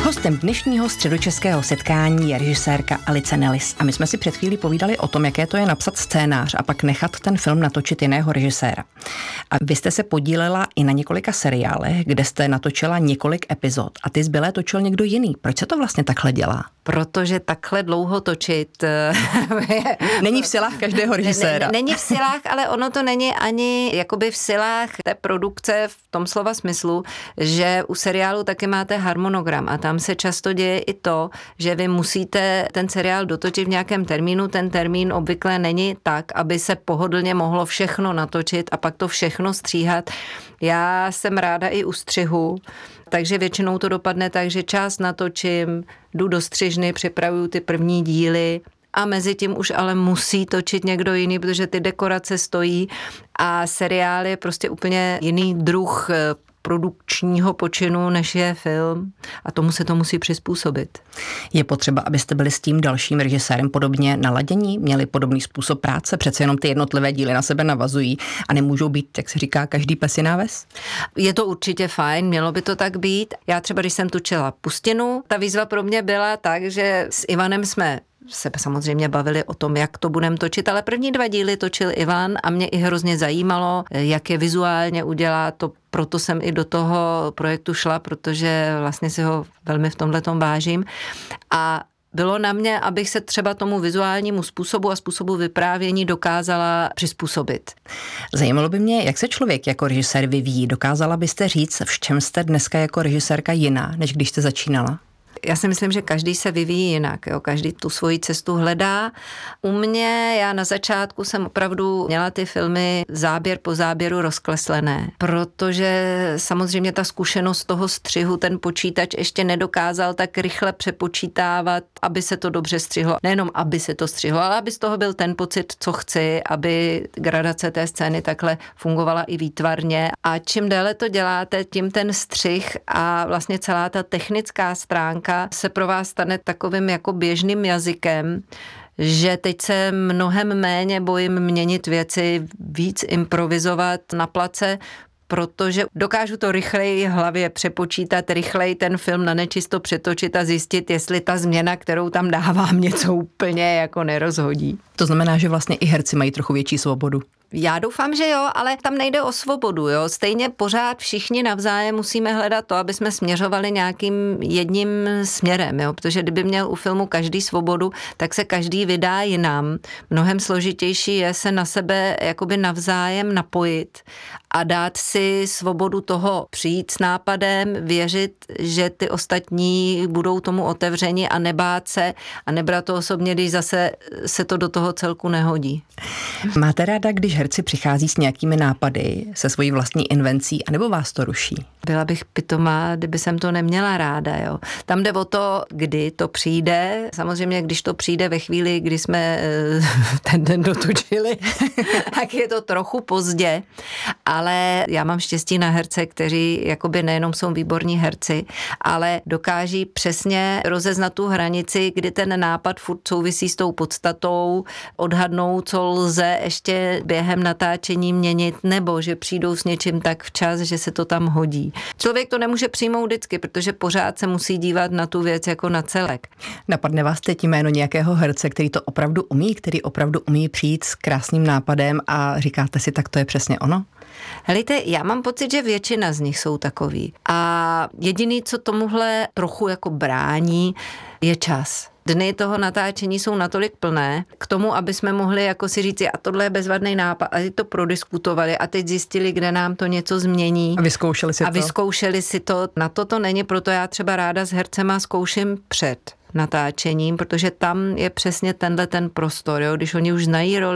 Hostem dnešního středočeského setkání je režisérka Alice Nellis. A my jsme si před chvílí povídali o tom, jaké to je napsat scénář a pak nechat ten film natočit jiného režiséra. A vy jste se podílela i na několika seriálech, kde jste natočila několik epizod a ty zbylé točil někdo jiný. Proč se to vlastně takhle dělá? Protože takhle dlouho točit není v silách každého režiséra. Není v silách, ale ono to není ani jakoby v silách té produkce v tom slova smyslu, že u seriálu taky máte harmonogram a tam se často děje i to, že vy musíte ten seriál dotočit v nějakém termínu. Ten termín obvykle není tak, aby se pohodlně mohlo všechno natočit a pak to všechno stříhat. Já jsem ráda i u střihu, takže většinou to dopadne tak, že část natočím, jdu do střižny, připravuju ty první díly a mezi tím už ale musí točit někdo jiný, protože ty dekorace stojí a seriál je prostě úplně jiný druh produkčního počinu, než je film a tomu se to musí přizpůsobit. Je potřeba, abyste byli s tím dalším režisérem podobně naladění, měli podobný způsob práce, přece jenom ty jednotlivé díly na sebe navazují a nemůžou být, jak se říká, každý pes jiná ves? Je to určitě fajn, mělo by to tak být. Já třeba, když jsem točila Pustinu, ta výzva pro mě byla tak, že s Ivanem jsme se samozřejmě bavili o tom, jak to budeme točit, ale první 2 díly točil Ivan a mě i hrozně zajímalo, jak je vizuálně udělá, to proto jsem i do toho projektu šla, protože vlastně si ho velmi v tomhletom vážím a bylo na mě, abych se třeba tomu vizuálnímu způsobu a způsobu vyprávění dokázala přizpůsobit. Zajímalo by mě, jak se člověk jako režisér vyvíjí. Dokázala byste říct, v čem jste dneska jako režisérka jiná, než když jste začínala? Já si myslím, že každý se vyvíjí jinak, jo? Každý tu svoji cestu hledá. U mě, já na začátku jsem opravdu měla ty filmy záběr po záběru rozkleslené, protože samozřejmě ta zkušenost toho střihu, ten počítač ještě nedokázal tak rychle přepočítávat, aby se to dobře střihlo. Nejenom aby se to střihlo, ale aby z toho byl ten pocit, co chci, aby gradace té scény takhle fungovala i výtvarně. A čím déle to děláte, tím ten střih a vlastně celá ta technická stránka se pro vás stane takovým jako běžným jazykem, že teď se mnohem méně bojím měnit věci, víc improvizovat na place, protože dokážu to rychleji v hlavě přepočítat, rychleji ten film na nečisto přetočit a zjistit, jestli ta změna, kterou tam dávám, něco úplně jako nerozhodí. To znamená, že vlastně i herci mají trochu větší svobodu. Já doufám, že jo, ale tam nejde o svobodu, jo. Stejně pořád všichni navzájem musíme hledat to, aby jsme směřovali nějakým jedním směrem, jo. Protože kdyby měl u filmu každý svobodu, tak se každý vydá jinam. Mnohem složitější je se na sebe jakoby navzájem napojit a dát si svobodu toho přijít s nápadem, věřit, že ty ostatní budou tomu otevřeni a nebát se a nebrat to osobně, když zase se to do toho celku nehodí. Máte ráda, když herci přichází s nějakými nápady, se svojí vlastní invencí, anebo vás to ruší? Byla bych pitomá, kdyby jsem to neměla ráda, jo. Tam jde o to, kdy to přijde. Samozřejmě, když to přijde ve chvíli, kdy jsme ten den dotočili, tak je to trochu pozdě, ale já mám štěstí na herce, kteří jakoby nejenom jsou výborní herci, ale dokáží přesně rozeznat tu hranici, kdy ten nápad furt souvisí s tou podstatou, odhadnou, co lze ještě během natáčení měnit, nebo že přijdou s něčím tak včas, že se to tam hodí. Člověk to nemůže přijmout vždycky, protože pořád se musí dívat na tu věc jako na celek. Napadne vás teď jméno nějakého herce, který to opravdu umí, který opravdu umí přijít s krásným nápadem a říkáte si, tak to je přesně ono? Helejte, já mám pocit, že většina z nich jsou takový. A jediný, co tomuhle trochu jako brání, je čas. Dny toho natáčení jsou natolik plné k tomu, aby jsme mohli jako si říct, a tohle je bezvadný nápad, a teď to prodiskutovali a teď zjistili, kde nám to něco změní. A vyzkoušeli si to. Na to není, proto já třeba ráda s hercema zkouším před natáčením, protože tam je přesně tenhle ten prostor, jo? Když oni už znají roli,